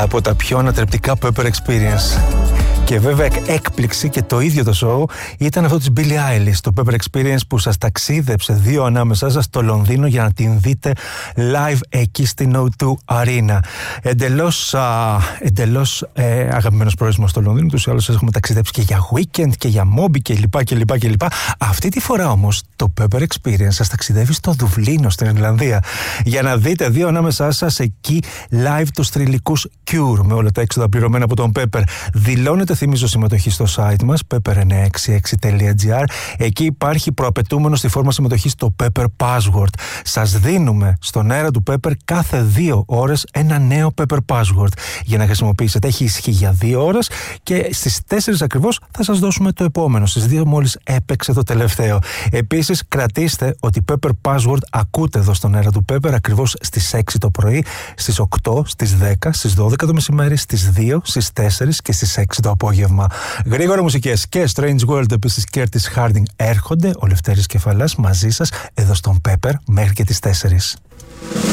από τα πιο ανατρεπτικά Pepper Experience. Και βέβαια έκπληξη και το ίδιο το show ήταν αυτό της Billie Eilish, το Pepper Experience που σας ταξίδεψε 2 ανάμεσά σας στο Λονδίνο για να την δείτε live εκεί στην O2 Arena. Εντελώς αγαπημένος προορισμός στο Λονδίνο, τους άλλους έχουμε ταξιδέψει και για weekend και για Moby κλπ. Αυτή τη φορά όμως το Pepper Experience σας ταξιδεύει στο Δουβλίνο, στην Ιρλανδία, για να δείτε 2 ανάμεσά σας εκεί live τους θρυλικούς Cure με όλα τα έξοδα πληρωμένα από τον Pepper. Δηλώνετε, θυμίζω, συμμετοχή στο site μας pepper966.gr. Εκεί υπάρχει προαπαιτούμενο στη φόρμα συμμετοχής το Pepper Password. Σας δίνουμε στον αέρα του Pepper κάθε 2 ώρες ένα νέο Pepper Password για να χρησιμοποιήσετε. Έχει ισχύ για 2 ώρες και στις 4 ακριβώς θα σας δώσουμε το επόμενο. Στις 2 μόλις έπαιξε το τελευταίο. Επίσης, κρατήστε ότι Pepper Password ακούτε εδώ στον αέρα του Pepper ακριβώς στις 6 το πρωί, στις 8, στις 10, στις 12 το μεσημέρι, στις 2, στις 4 και στις 6 το απόγευμα. Γρήγορα μουσικές και Strange World επίσης Curtis Harding έρχονται, ο Λευτέρης Κεφαλάς μαζί σας εδώ στον Pepper μέχρι και τις 4.